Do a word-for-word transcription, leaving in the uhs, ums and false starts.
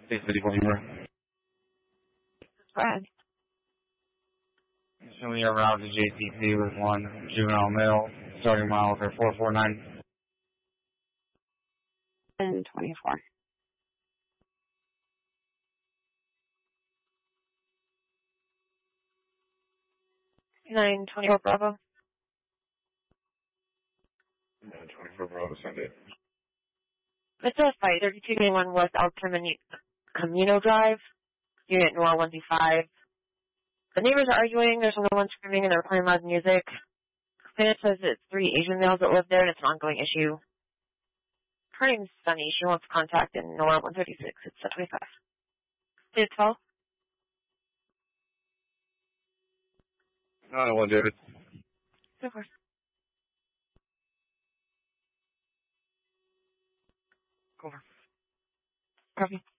six fifty-four Humor. Go ahead. Showing your route to J C P with one juvenile male, starting miles are four four nine. And twenty-four. nine twenty-four Bravo. nine twenty-four Bravo, send it. It's a fight, thirty-two twenty-one West El Camino Drive, unit Nora one two five. The neighbors are arguing, there's only one screaming, and they're playing loud music. Finish says it's three Asian males that live there, and it's an ongoing issue. Her name's Sunny. She wants contact in Nora one thirty-six. It's at twenty-five. Did it twelve? I don't want to do it. Of course. Over. Copy.